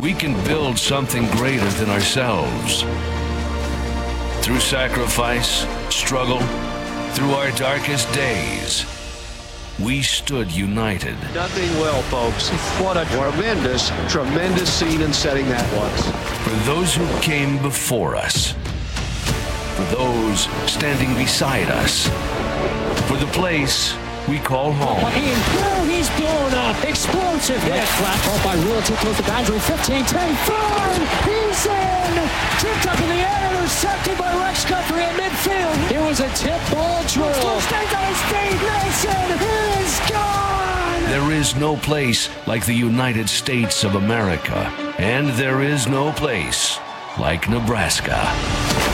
we can build something greater than ourselves. Through sacrifice, struggle, through our darkest days, we stood united. Nothing well, folks. What a tremendous, tremendous scene and setting that was. For those who came before us, for those standing beside us, for the place we call home. He's blown up. Explosive hit. Flat ball by Realty close to boundary. 15-10. Ford. He's in. Tipped up in the air. Intercepted by Rex Guthrie at midfield. It was a tip ball drill. Stays on his feet. Mason is gone. There is no place like the United States of America. And there is no place like Nebraska.